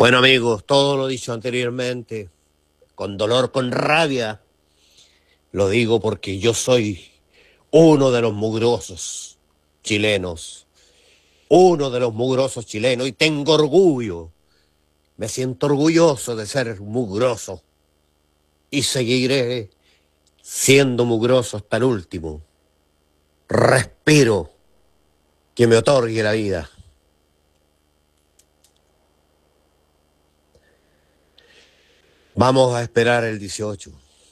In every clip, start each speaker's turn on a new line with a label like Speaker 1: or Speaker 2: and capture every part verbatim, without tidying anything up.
Speaker 1: Bueno amigos, todo lo dicho anteriormente, con dolor, con rabia, lo digo porque yo soy uno de los mugrosos chilenos, uno de los mugrosos chilenos y tengo orgullo, me siento orgulloso de ser mugroso y seguiré siendo mugroso hasta el último. Respiro que me otorgue la vida. Vamos a esperar el dieciocho,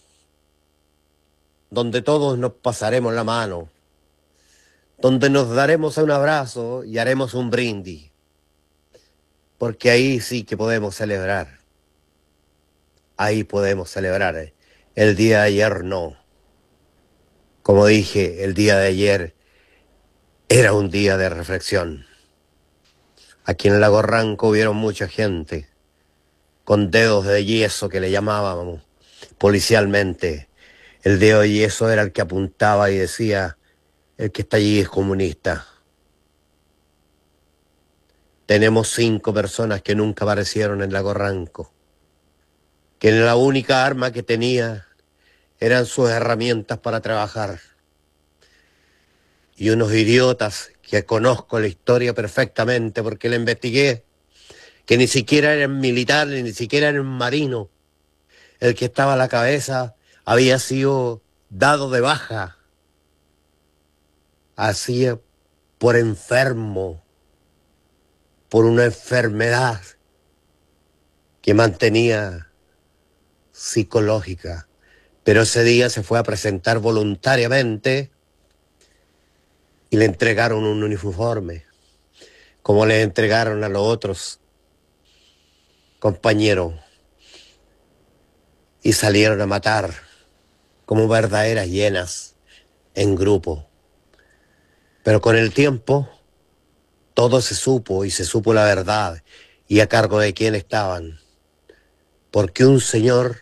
Speaker 1: donde todos nos pasaremos la mano, donde nos daremos un abrazo y haremos un brindis, porque ahí sí que podemos celebrar, ahí podemos celebrar. El día de ayer no. Como dije, el día de ayer era un día de reflexión. Aquí en Lago Ranco hubieron mucha gente con dedos de yeso que le llamábamos policialmente. El dedo de yeso era el que apuntaba y decía: el que está allí es comunista. Tenemos cinco personas que nunca aparecieron en Lago Ranco, que la única arma que tenía eran sus herramientas para trabajar. Y unos idiotas que conozco la historia perfectamente porque la investigué, que ni siquiera eran militares, ni siquiera eran marinos. El que estaba a la cabeza había sido dado de baja, así por enfermo, por una enfermedad que mantenía psicológica. Pero ese día se fue a presentar voluntariamente y le entregaron un uniforme, como le entregaron a los otros compañeros, y salieron a matar como verdaderas hienas en grupo. Pero con el tiempo todo se supo y se supo la verdad y a cargo de quién estaban, porque un señor